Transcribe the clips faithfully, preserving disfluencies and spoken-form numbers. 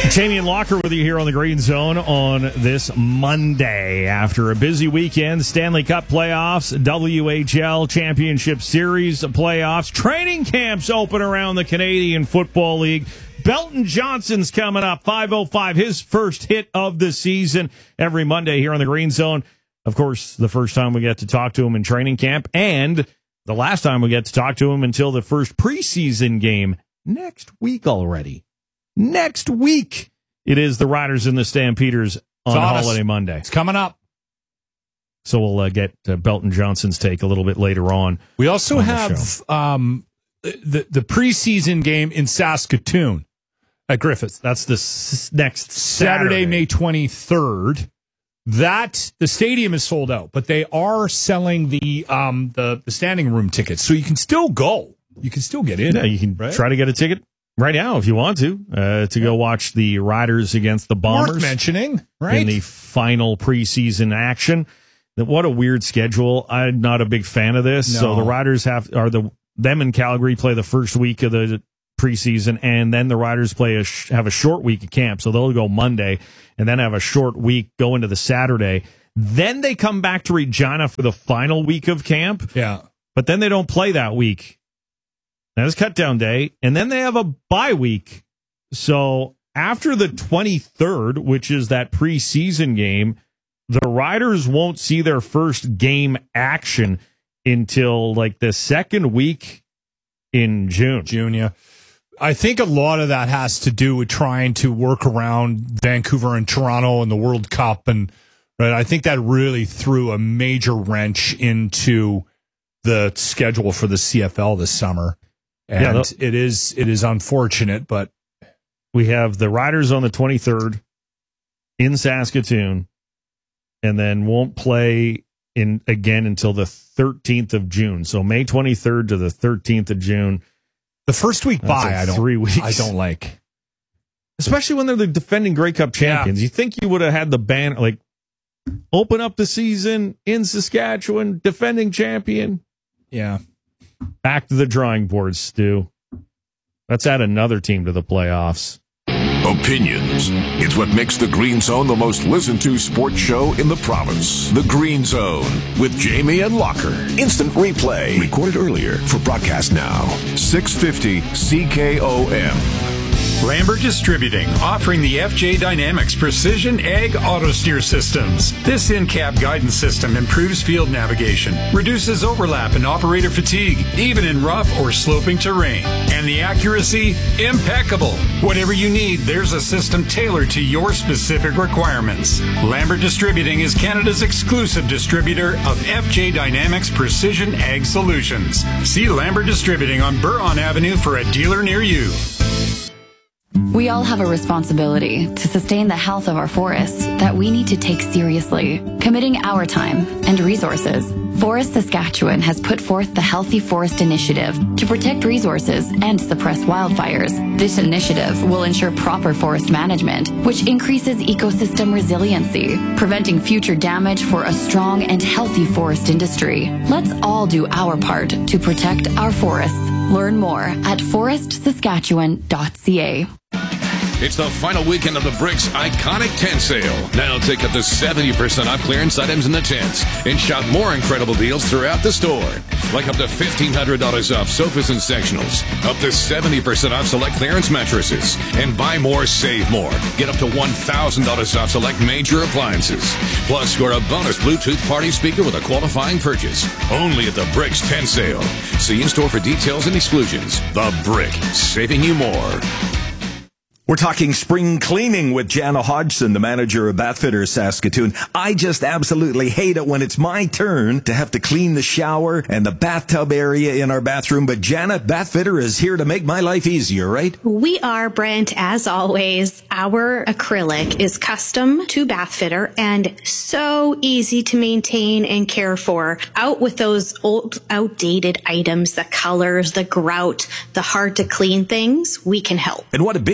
Jamie and Locker with you here on the Green Zone on this Monday. After a busy weekend, Stanley Cup playoffs, W H L Championship Series playoffs, training camps open around the Canadian Football League. Belton Johnson's coming up, five oh five, his first hit of the season every Monday here on the Green Zone. Of course, the first time we get to talk to him in training camp, and the last time we get to talk to him until the first preseason game next week already. Next week, it is the Riders and the Stampeders on Holiday Monday. It's coming up. So we'll uh, get uh, Belton Johnson's take a little bit later on. We also on have um, the, the preseason game in Saskatoon at Griffiths. That's the s- next Saturday, Saturday, May twenty-third. That, the stadium is sold out, but they are selling the um, the, the standing room tickets, so you can still go. You can still get in. Yeah, you can right? try to get a ticket right now if you want to, uh, to go watch the Riders against the Bombers. Worth mentioning, right? In the final preseason action. What a weird schedule. I'm not a big fan of this. No. So the Riders have, are the, them and Calgary play the first week of the preseason, and then the Riders play a, have a short week of camp. So they'll go Monday and then have a short week, go into the Saturday. Then they come back to Regina for the final week of camp. Yeah. But then they don't play that week. That is cut down day, and then they have a bye week. So after the twenty-third, which is that preseason game, the Riders won't see their first game action until like the second week in June. June, yeah. I think a lot of that has to do with trying to work around Vancouver and Toronto and the World Cup, and right, I think that really threw a major wrench into the schedule for the C F L this summer. And yeah, it is it is unfortunate, but we have the Riders on the twenty-third in Saskatoon, and then won't play in again until the thirteenth of June. So May twenty-third to the thirteenth of June. The first week That's bye, like I don't three weeks. I don't like, especially when they're the defending Grey Cup champions. Yeah. You think you would have had the banner like open up the season in Saskatchewan, defending champion. Yeah. Back to the drawing board, Stu. Let's add another team to the playoffs. Opinions. It's what makes the Green Zone the most listened to sports show in the province. The Green Zone with Jamie and Locker. Instant replay. Recorded earlier for broadcast now. six fifty C K O M. Lambert Distributing, offering the F J Dynamics Precision Ag Auto Steer Systems. This in-cab guidance system improves field navigation, reduces overlap and operator fatigue, even in rough or sloping terrain. And the accuracy, impeccable. Whatever you need, there's a system tailored to your specific requirements. Lambert Distributing is Canada's exclusive distributor of F J Dynamics Precision Ag Solutions. See Lambert Distributing on Buron Avenue for a dealer near you. We all have a responsibility to sustain the health of our forests that we need to take seriously, committing our time and resources. Forest Saskatchewan has put forth the Healthy Forest Initiative to protect resources and suppress wildfires. This initiative will ensure proper forest management, which increases ecosystem resiliency, preventing future damage for a strong and healthy forest industry. Let's all do our part to protect our forests. Learn more at forest saskatchewan dot c a. It's the final weekend of the Bricks Iconic Tent Sale. Now take up to seventy percent off clearance items in the tents and shop more incredible deals throughout the store. Like up to fifteen hundred dollars off sofas and sectionals, up to seventy percent off select clearance mattresses, and buy more, save more. Get up to one thousand dollars off select major appliances. Plus, score a bonus Bluetooth party speaker with a qualifying purchase. Only at the Bricks Tent Sale. See in-store for details and exclusions. The Brick, saving you more. We're talking spring cleaning with Jana Hodgson, the manager of Bathfitters Saskatoon. I just absolutely hate it when it's my turn to have to clean the shower and the bathtub area in our bathroom. But Jana, Bathfitter is here to make my life easier, right? We are, Brent, as always. Our acrylic is custom to Bathfitter and so easy to maintain and care for. Out with those old, outdated items, the colors, the grout, the hard to clean things, we can help. And what a big service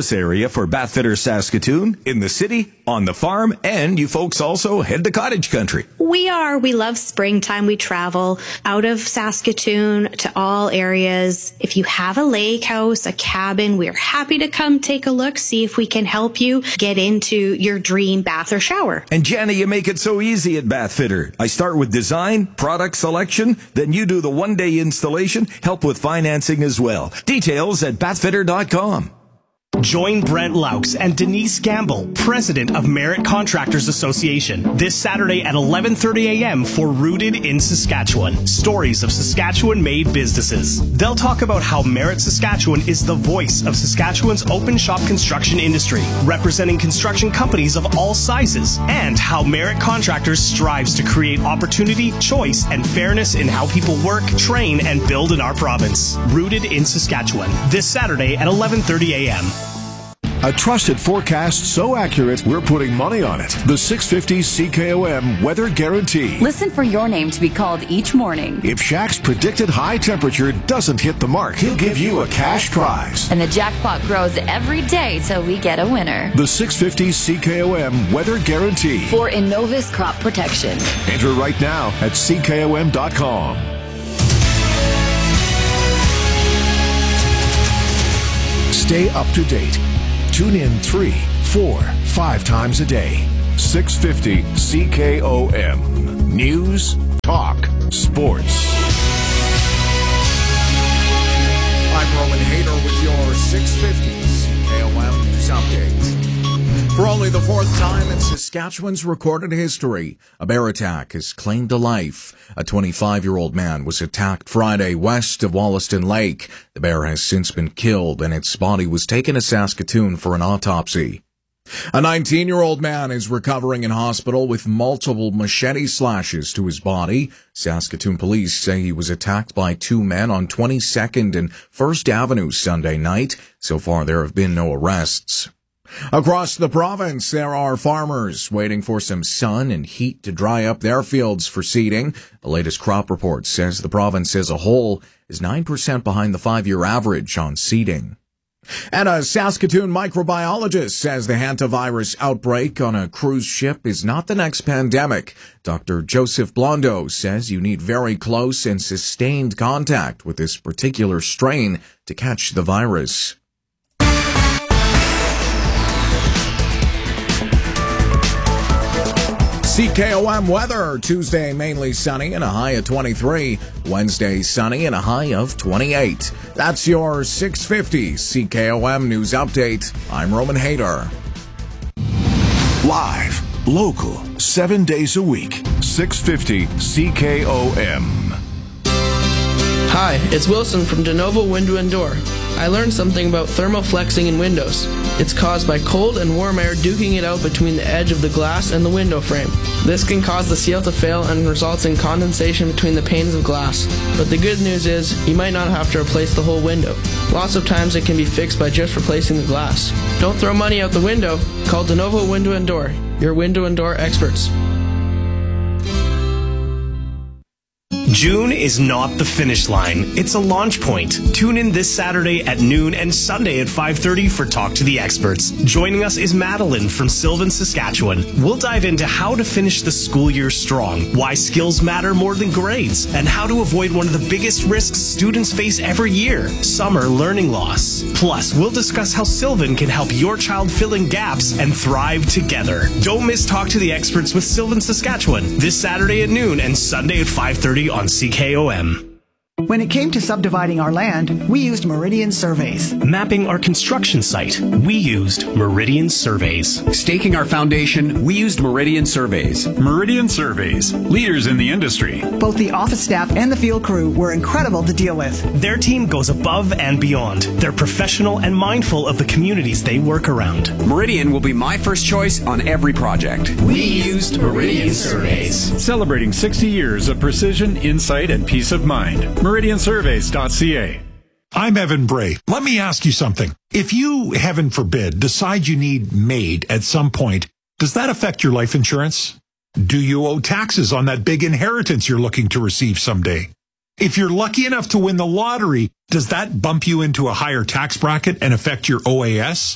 service area for Bathfitter Saskatoon, in the city, on the farm, and you folks also head to cottage country. We are. We love springtime. We travel out of Saskatoon to all areas. If you have a lake house, a cabin, we're happy to come take a look, see if we can help you get into your dream bath or shower. And Jenny, you make it so easy at Bathfitter. I start with design, product selection, then you do the one-day installation, help with financing as well. Details at bathfitter dot com. Join Brent Laux and Denise Gamble, president of Merit Contractors Association, this Saturday at eleven thirty a.m. for Rooted in Saskatchewan, stories of Saskatchewan-made businesses. They'll talk about how Merit Saskatchewan is the voice of Saskatchewan's open shop construction industry, representing construction companies of all sizes, and how Merit Contractors strives to create opportunity, choice, and fairness in how people work, train, and build in our province. Rooted in Saskatchewan, this Saturday at eleven thirty a.m. A trusted forecast so accurate, we're putting money on it. The six fifty C K O M Weather Guarantee. Listen for your name to be called each morning. If Shaq's predicted high temperature doesn't hit the mark, he'll give you a cash prize. And the jackpot grows every day till we get a winner. The six fifty C K O M Weather Guarantee. For Innovis Crop Protection. Enter right now at C K O M dot com. Stay up to date. Tune in three, four, five times a day. six fifty C K O M. News, talk, sports. I'm Roman Hader with your six fifty C K O M News Update. For only the fourth time in Saskatchewan's recorded history, a bear attack has claimed a life. A twenty-five-year-old man was attacked Friday west of Wollaston Lake. The bear has since been killed, and its body was taken to Saskatoon for an autopsy. A nineteen-year-old man is recovering in hospital with multiple machete slashes to his body. Saskatoon police say he was attacked by two men on twenty-second and First Avenue Sunday night. So far, there have been no arrests. Across the province, there are farmers waiting for some sun and heat to dry up their fields for seeding. The latest crop report says the province as a whole is nine percent behind the five-year average on seeding. And a Saskatoon microbiologist says the hantavirus outbreak on a cruise ship is not the next pandemic. Doctor Joseph Blondo says you need very close and sustained contact with this particular strain to catch the virus. C K O M weather, Tuesday mainly sunny and a high of twenty-three. Wednesday sunny and a high of twenty-eight. That's your six fifty C K O M News Update. I'm Roman Hader. Live, local, seven days a week. six fifty C K O M. Hi, it's Wilson from DeNovo Window and Door. I learned something about thermoflexing in windows. It's caused by cold and warm air duking it out between the edge of the glass and the window frame. This can cause the seal to fail and results in condensation between the panes of glass. But the good news is, you might not have to replace the whole window. Lots of times it can be fixed by just replacing the glass. Don't throw money out the window. Call DeNovo Window and Door, your window and door experts. June is not the finish line, it's a launch point. Tune in this Saturday at noon and Sunday at five thirty for Talk to the Experts. Joining us is Madeline from Sylvan, Saskatchewan. We'll dive into how to finish the school year strong, why skills matter more than grades, and how to avoid one of the biggest risks students face every year, summer learning loss. Plus, we'll discuss how Sylvan can help your child fill in gaps and thrive together. Don't miss Talk to the Experts with Sylvan, Saskatchewan, this Saturday at noon and Sunday at five thirty on C K O M. When it came to subdividing our land, we used Meridian Surveys. Mapping our construction site, we used Meridian Surveys. Staking our foundation, we used Meridian Surveys. Meridian Surveys, leaders in the industry. Both the office staff and the field crew were incredible to deal with. Their team goes above and beyond. They're professional and mindful of the communities they work around. Meridian will be my first choice on every project. We used Meridian Surveys. Celebrating sixty years of precision, insight, and peace of mind. Meridian Surveys dot C A. I'm Evan Bray. Let me ask you something. If you, heaven forbid, decide you need MAID at some point, does that affect your life insurance? Do you owe taxes on that big inheritance you're looking to receive someday? If you're lucky enough to win the lottery, does that bump you into a higher tax bracket and affect your O A S?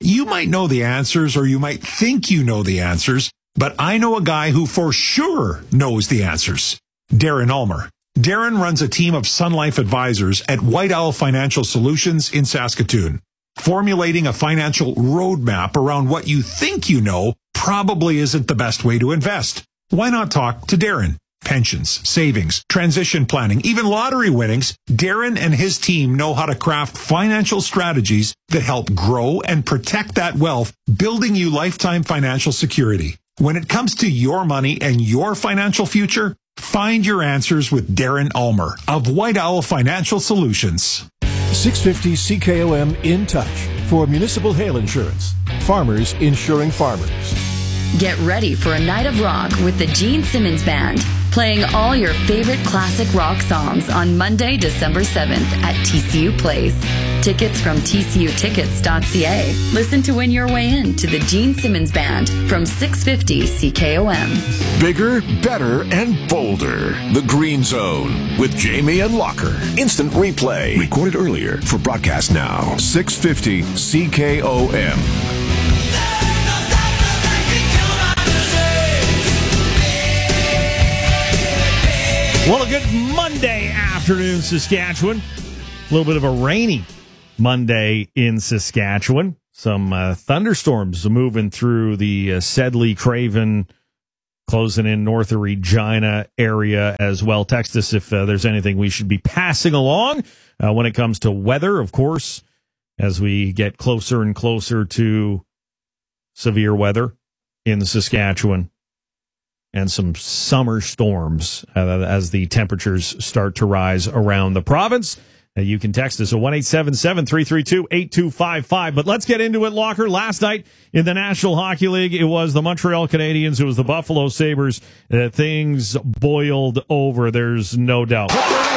You might know the answers, or you might think you know the answers, but I know a guy who for sure knows the answers. Darren Ulmer. Darren runs a team of Sun Life advisors at White Owl Financial Solutions in Saskatoon. Formulating a financial roadmap around what you think you know probably isn't the best way to invest. Why not talk to Darren? Pensions, savings, transition planning, even lottery winnings, Darren and his team know how to craft financial strategies that help grow and protect that wealth, building you lifetime financial security. When it comes to your money and your financial future, find your answers with Darren Ulmer of White Owl Financial Solutions. six fifty C K O M In Touch for municipal hail insurance. Farmers insuring farmers. Get ready for a night of rock with the Gene Simmons Band, playing all your favorite classic rock songs on Monday, December seventh at T C U Place. Tickets from T C U tickets dot C A. Listen to win your way in to the Gene Simmons Band from six fifty C K O M. Bigger, better, and bolder. The Green Zone with Jamie and Locker. Instant replay. Recorded earlier for broadcast now. six fifty C K O M. Well, a good Monday afternoon, Saskatchewan. A little bit of a rainy Monday in Saskatchewan. Some uh, thunderstorms moving through the uh, Sedley, Craven, closing in north of Regina area as well. Text us if uh, there's anything we should be passing along uh, when it comes to weather, of course, as we get closer and closer to severe weather in Saskatchewan. And some summer storms uh, as the temperatures start to rise around the province. Uh, you can text us at one eight seven seven, three three two, eight two five five. But let's get into it, Locker. Last night in the National Hockey League, it was the Montreal Canadiens. It was the Buffalo Sabres. Uh, things boiled over. There's no doubt.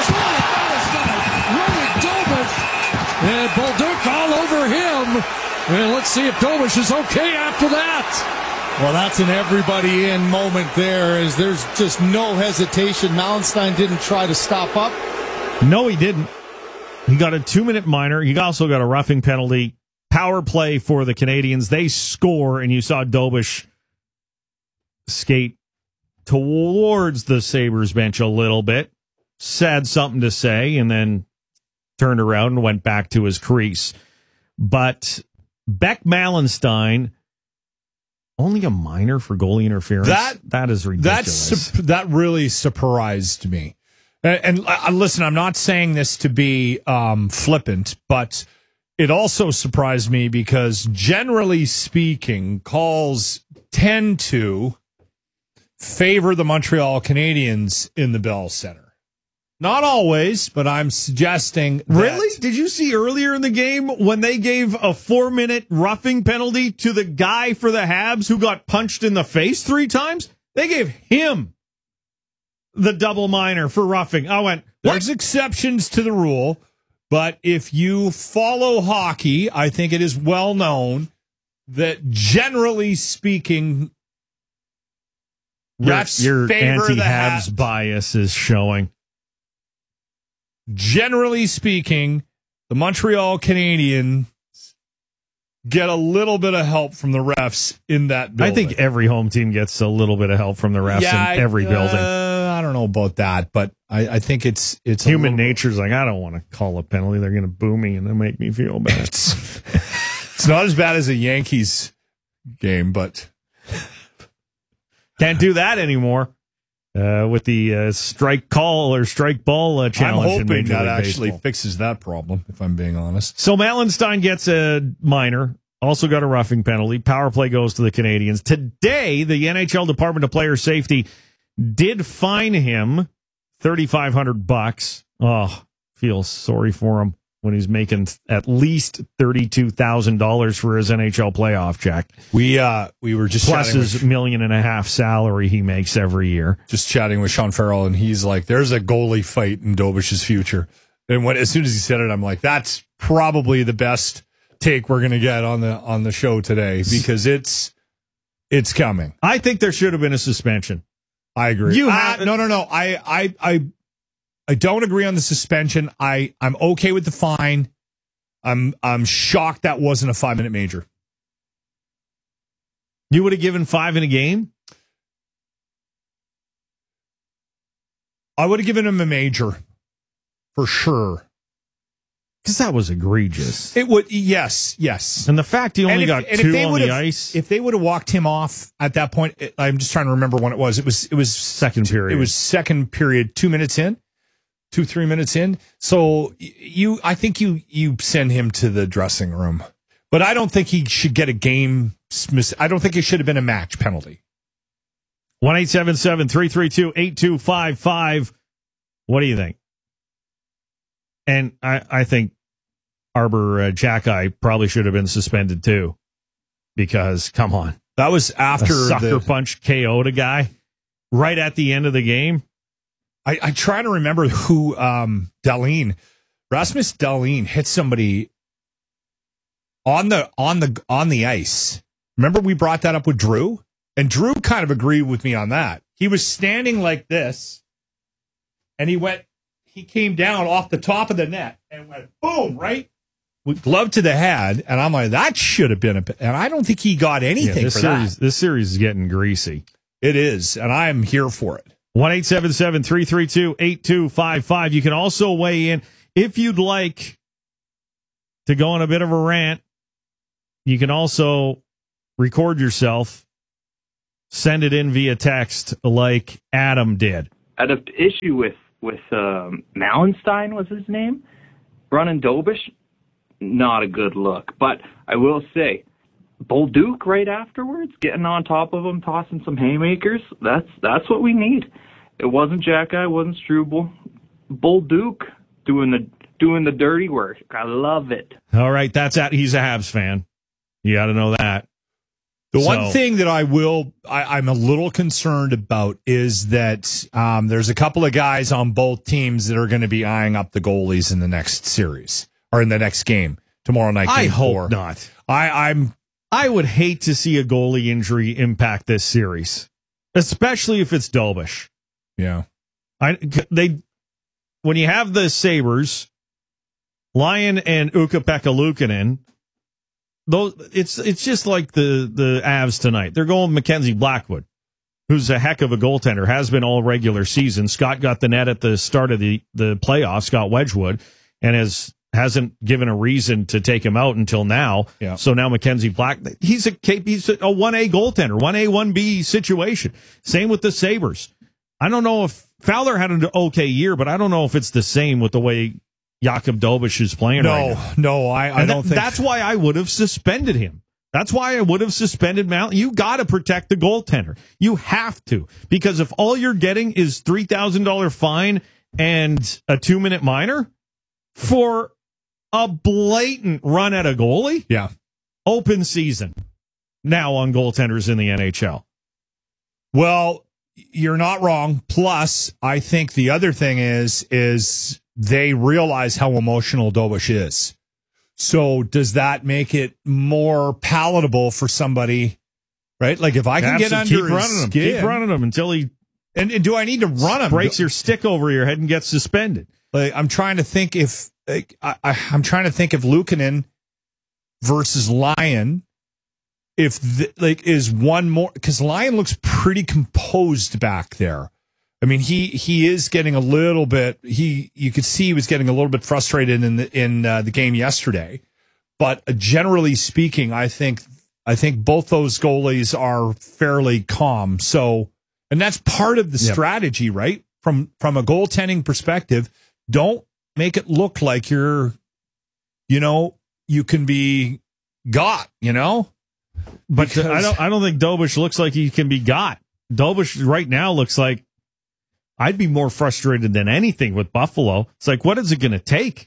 And Bolduc all over him. And let's see if Dobish is okay after that. Well, that's an everybody-in moment there, as there's just no hesitation. Mallenstein didn't try to stop up. No, he didn't. He got a two-minute minor. He also got a roughing penalty. Power play for the Canadians. They score, and you saw Dobish skate towards the Sabres bench a little bit, said something to say, and then turned around and went back to his crease. But Beck Mallenstein... Only a minor for goalie interference? That that is ridiculous. That's, that really surprised me. And, and uh, listen, I'm not saying this to be um, flippant, but it also surprised me because generally speaking, calls tend to favor the Montreal Canadiens in the Bell Center. Not always, but I'm suggesting that... Really? Did you see earlier in the game when they gave a four-minute roughing penalty to the guy for the Habs who got punched in the face three times? They gave him the double minor for roughing. I went, what? There's exceptions to the rule, but if you follow hockey, I think it is well known that generally speaking, refs your, your favor the anti-Habs Habs. bias is showing. Generally speaking, the Montreal Canadiens get a little bit of help from the refs in that building. I think every home team gets a little bit of help from the refs yeah, in every uh, building. I don't know about that, but I, I think it's it's human nature's like, I don't want to call a penalty. They're going to boo me and then make me feel bad. It's, it's not as bad as a Yankees game, but can't do that anymore. Uh, with the uh, strike call or strike ball uh, challenge. I'm hoping in Major that League actually Baseball. fixes that problem, if I'm being honest. So Mallenstein gets a minor, also got a roughing penalty. Power play goes to the Canadians. Today, the N H L Department of Player Safety did fine him thirty-five hundred bucks. Oh, feel sorry for him when he's making at least thirty-two thousand dollars for his N H L playoff check. We uh we were just plus his with, million and a half salary he makes every year. Just chatting with Sean Farrell, and he's like, "There's a goalie fight in Dobish's future." And when as soon as he said it, I'm like, "That's probably the best take we're gonna get on the on the show today because it's it's coming." I think there should have been a suspension. I agree. You uh, have no, no, no. I I I. I don't agree on the suspension. I, I'm okay with the fine. I'm I'm shocked that wasn't a five minute major. You would have given five in a game? I would have given him a major, for sure. Because that was egregious. It would, yes, yes. And the fact he only if, got two on the have, ice. If they would have walked him off at that point, it, I'm just trying to remember when it was. It was it was second period. It was second period, two minutes in, two three minutes in. So you, I think you you send him to the dressing room, but I don't think he should get a game. I don't think it should have been a match penalty. one eight seven seven, three three two, eight two five five. What do you think? And I, I think Arbor uh, Jackeye probably should have been suspended too, because come on, that was after a sucker the punch K O'd a guy right at the end of the game. I, I try to remember who um, Dahlin, Rasmus Dahlin hit somebody on the on the on the ice. Remember we brought that up with Drew, and Drew kind of agreed with me on that. He was standing like this, and he went. He came down off the top of the net and went boom, right? With glove to the head. And I'm like, that should have been a, and I don't think he got anything yeah, this for series, that. This series is getting greasy. It is. And I'm here for it. one eight seven seven, three three two, eight two five five. You can also weigh in if you'd like to go on a bit of a rant. You can also record yourself, send it in via text like Adam did. I had an issue with with um, Mallenstein was his name, running Dobish, not a good look. But I will say, Bolduc right afterwards, getting on top of him, tossing some haymakers, that's that's what we need. It wasn't Jackeye, it wasn't Struble. Bolduc doing the doing the dirty work. I love it. All right, that's at he's a Habs fan. You got to know that. The so. one thing that I will, I, I'm a little concerned about is that um, there's a couple of guys on both teams that are going to be eyeing up the goalies in the next series or in the next game tomorrow night. Game I hope four. not. I, I'm. I would hate to see a goalie injury impact this series, especially if it's Dobish. Yeah, I they when you have the Sabres, Lyon and Ukko-Pekka Luukkonen. Those, it's it's just like the, the Avs tonight. They're going Mackenzie Blackwood, who's a heck of a goaltender, has been all regular season. Scott got the net at the start of the, the playoffs, Scott Wedgwood, and has, hasn't given a reason to take him out until now. Yeah. So now Mackenzie Black, he's a he's a one A goaltender, one A, one B situation. Same with the Sabres. I don't know if Fowler had an okay year, but I don't know if it's the same with the way Jakub Dobish is playing no, right now. No, I, I and don't that, think that's why I would have suspended him. That's why I would have suspended Mount. You got to protect the goaltender. You have to, because if all you're getting is three thousand dollars fine and a two minute minor for a blatant run at a goalie, yeah, open season now on goaltenders in the N H L. Well, you're not wrong. Plus, I think the other thing is is. They realize how emotional Dobish is. So does that make it more palatable for somebody, right? Like if I can get under keep his running him, skin, keep running him until he and, and do I need to run him? Breaks your stick over your head and gets suspended. Like I'm trying to think if like, I, I, I'm trying to think if Luukkonen versus Lyon, if the, like is one more because Lyon looks pretty composed back there. I mean, he, he is getting a little bit. He you could see he was getting a little bit frustrated in the in uh, the game yesterday, but uh, generally speaking, I think I think both those goalies are fairly calm. So, and that's part of the yep. strategy, right? From from a goaltending perspective, don't make it look like you're, you know, you can be got, you know. But because, I don't I don't think Dobish looks like he can be got. Dobish right now looks like. I'd be more frustrated than anything with Buffalo. It's like, what is it going to take?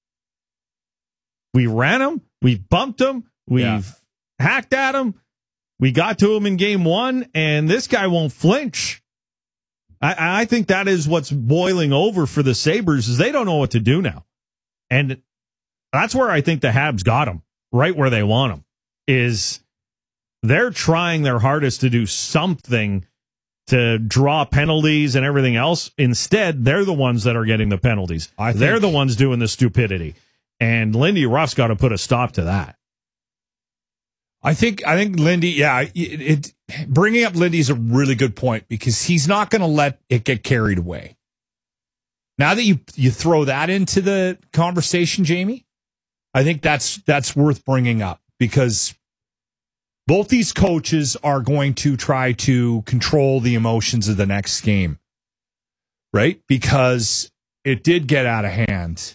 We ran him. We bumped him. We've yeah. hacked at him. We got to him in game one, and this guy won't flinch. I, I think that is what's boiling over for the Sabres is they don't know what to do now. And that's where I think the Habs got him, right where they want him, is they're trying their hardest to do something to draw penalties and everything else. Instead, they're the ones that are getting the penalties. I think they're the ones doing the stupidity. And Lindy Ruff's got to put a stop to that. I think I think Lindy, yeah, it, it bringing up Lindy is a really good point because he's not going to let it get carried away. Now that you you throw that into the conversation, Jamie, I think that's that's worth bringing up because both these coaches are going to try to control the emotions of the next game, right? Because it did get out of hand.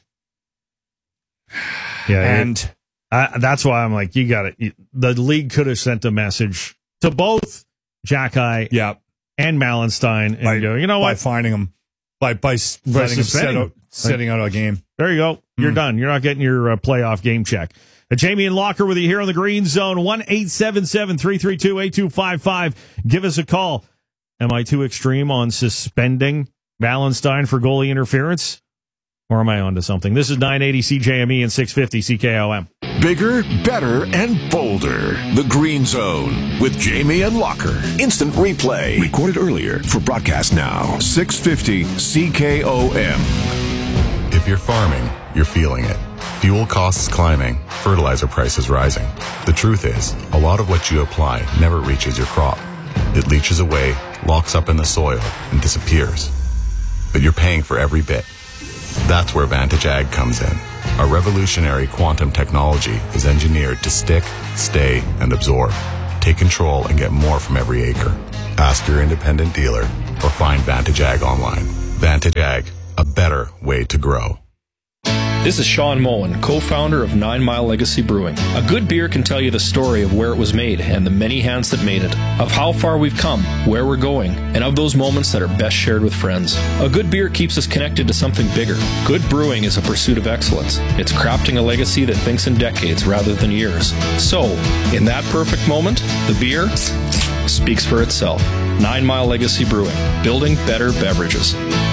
Yeah, and. It, Uh, that's why I'm like, you got it. The league could have sent a message to both Jackeye yeah. and Malenstein and by, go, you know what? By finding them, by, by letting them set out, setting out a game. There you go. You're mm. done. You're not getting your uh, playoff game check. Uh, Jamie and Locker with you here on the Green Zone. one eight seven seven, three three two, eight two five five. Give us a call. Am I too extreme on suspending Malenstein for goalie interference? Or am I onto something? This is nine eighty C J M E and six fifty C K O M. Bigger, better, and bolder. The Green Zone with Jamie and Locker. Instant replay. Recorded earlier for broadcast now. six fifty C K O M. If you're farming, you're feeling it. Fuel costs climbing, fertilizer prices rising. The truth is, a lot of what you apply never reaches your crop. It leaches away, locks up in the soil, and disappears. But you're paying for every bit. That's where Vantage Ag comes in. Our revolutionary quantum technology is engineered to stick, stay, and absorb. Take control and get more from every acre. Ask your independent dealer or find Vantage Ag online. Vantage Ag, a better way to grow. This is Sean Moen, co-founder of Nine Mile Legacy Brewing. A good beer can tell you the story of where it was made and the many hands that made it, of how far we've come, where we're going, and of those moments that are best shared with friends. A good beer keeps us connected to something bigger. Good brewing is a pursuit of excellence. It's crafting a legacy that thinks in decades rather than years. So, in that perfect moment, the beer speaks for itself. Nine Mile Legacy Brewing, building better beverages.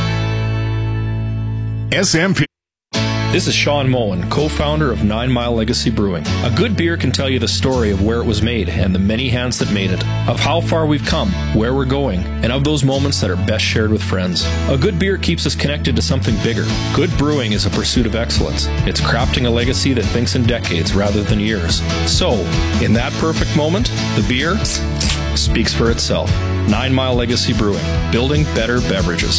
S M P. This is Sean Moen, co-founder of Nine Mile Legacy Brewing. A good beer can tell you the story of where it was made and the many hands that made it, of how far we've come, where we're going, and of those moments that are best shared with friends. A good beer keeps us connected to something bigger. Good brewing is a pursuit of excellence. It's crafting a legacy that thinks in decades rather than years. So, in that perfect moment, the beer speaks for itself. Nine Mile Legacy Brewing, building better beverages.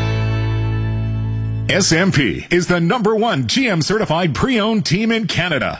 S M P is the number one G M certified pre-owned team in Canada.